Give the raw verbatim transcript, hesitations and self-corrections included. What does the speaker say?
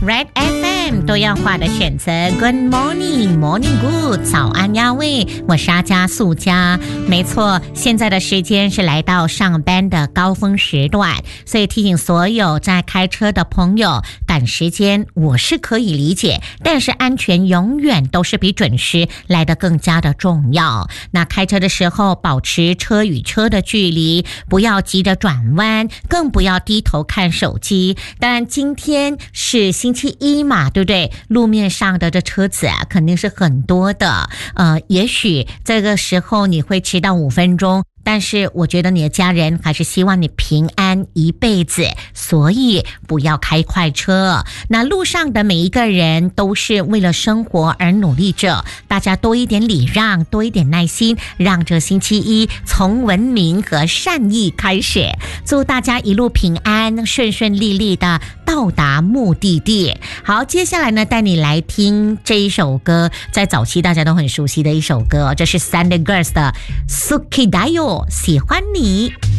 Red F M 多样化的选择 Good morning Morning Good 早安呀喂，我是阿佳素佳。没错，现在的时间是来到上班的高峰时段，所以提醒所有在开车的朋友，赶时间我是可以理解，但是安全永远都是比准时来得更加的重要。那开车的时候保持车与车的距离，不要急着转弯，更不要低头看手机。当然今天是星期一嘛，对不对？路面上的这车子啊肯定是很多的，呃，也许这个时候你会迟到五分钟，但是我觉得你的家人还是希望你平安一辈子，所以不要开快车。那路上的每一个人都是为了生活而努力着，大家多一点礼让，多一点耐心，让这星期一从文明和善意开始。祝大家一路平安，顺顺利利的到达目的地。好，接下来呢，带你来听这一首歌，在早期大家都很熟悉的一首歌，这是 Sunday Girls 的 Sukidayo 喜欢你。